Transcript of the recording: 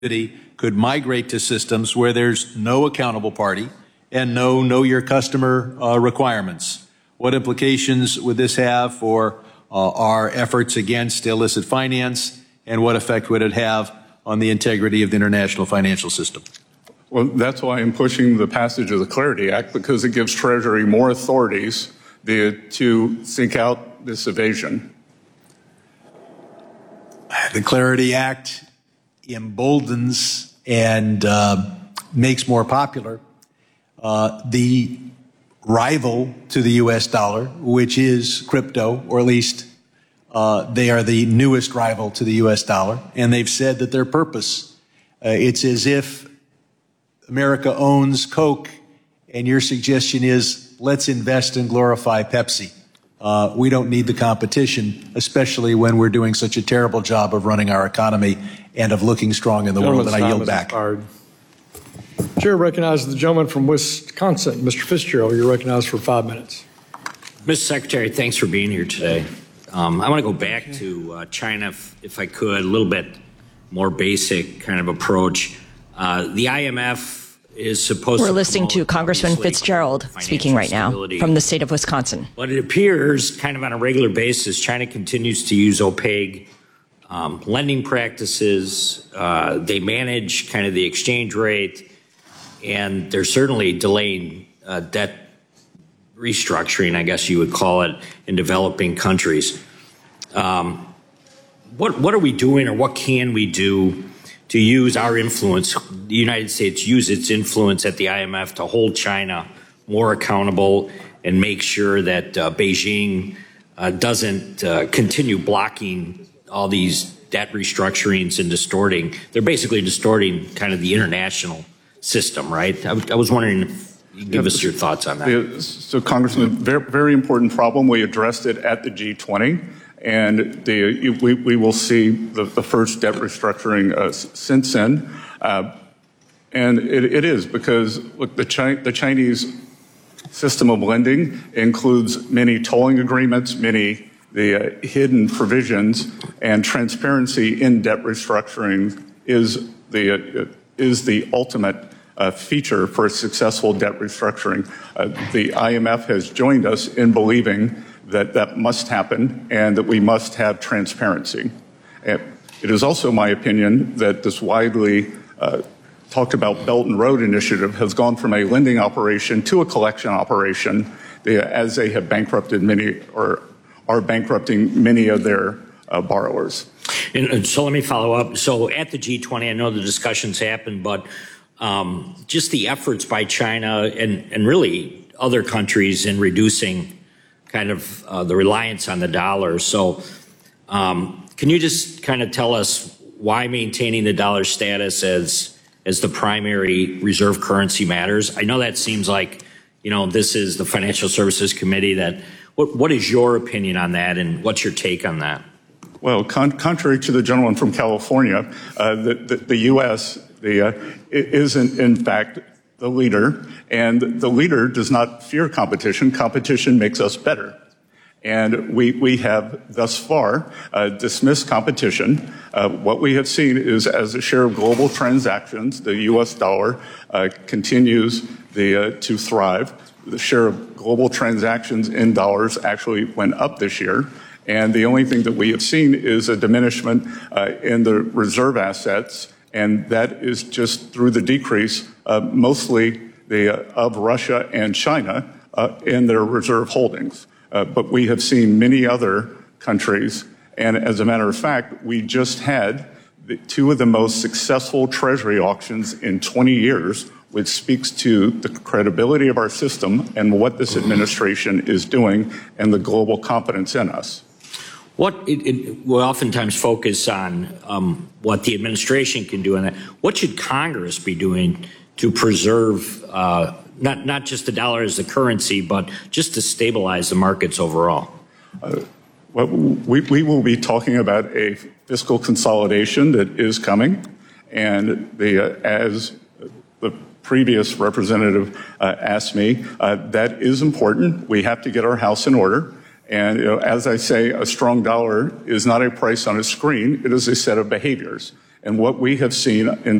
could migrate to systems where there's no accountable party and no know your customer requirements. What implications would this have for our efforts against illicit finance, and what effect would it have on the integrity of the international financial system? Well, that's why I'm pushing the passage of the Clarity Act, because it gives Treasury more authorities to seek out this evasion. The Clarity Act emboldens and makes more popular the rival to the U.S. dollar, which is crypto, or at least they are the newest rival to the U.S. dollar. And they've said that their purpose, it's as if America owns Coke, and your suggestion is let's invest and glorify Pepsi. We don't need the competition, especially when we're doing such a terrible job of running our economy and of looking strong in the world. And I yield back. Chair recognizes the gentleman from Wisconsin, Mr. Fitzgerald. You're recognized for 5 minutes. Mr. Secretary, thanks for being here today. I want to go back to China, if I could, a little bit more basic kind of approach. The IMF is supposed to... We're listening to Congressman Fitzgerald speaking right now from the state of Wisconsin. But it appears kind of on a regular basis, China continues to use opaque lending practices. They manage kind of the exchange rate, and they're certainly delaying debt restructuring, I guess you would call it, in developing countries. What are we doing, or what can we do to use our influence, the United States use its influence at the IMF to hold China more accountable and make sure that Beijing doesn't continue blocking all these debt restructurings and distorting? They're basically distorting kind of the international system, right? I was wondering if you give us your thoughts on that. So, Congressman, very important problem. We addressed it at the G20, and we will see the first debt restructuring since then. And it is because, look, the Chinese system of lending includes many tolling agreements, many the hidden provisions, and transparency in debt restructuring is the ultimate feature for a successful debt restructuring. The IMF has joined us in believing that that must happen and that we must have transparency. It is also my opinion that this widely talked about Belt and Road Initiative has gone from a lending operation to a collection operation, as they have bankrupted many, or are bankrupting many of their borrowers. And so let me follow up. So at the G20, I know the discussions happened, but just the efforts by China and really other countries in reducing kind of the reliance on the dollar. So can you just kind of tell us why maintaining the dollar status as the primary reserve currency matters? I know that seems like, this is the Financial Services Committee. What is your opinion on that, and what's your take on that? Well, contrary to the gentleman from California, the U.S. isn't, in fact, the leader, and the leader does not fear competition. Competition makes us better. And we have thus far dismissed competition. What we have seen is, as a share of global transactions, the U.S. dollar continues to thrive. The share of global transactions in dollars actually went up this year. And the only thing that we have seen is a diminishment in the reserve assets, and that is just through the decrease, mostly of Russia and China in their reserve holdings. But we have seen many other countries, and as a matter of fact, we just had two of the most successful Treasury auctions in 20 years, which speaks to the credibility of our system and what this administration is doing and the global confidence in us. We oftentimes focus on what the administration can do on that. What should Congress be doing to preserve not just the dollar as the currency, but just to stabilize the markets overall? Well, we will be talking about a fiscal consolidation that is coming, and as the previous representative asked me, that is important. We have to get our house in order. And as I say, a strong dollar is not a price on a screen. It is a set of behaviors. And what we have seen in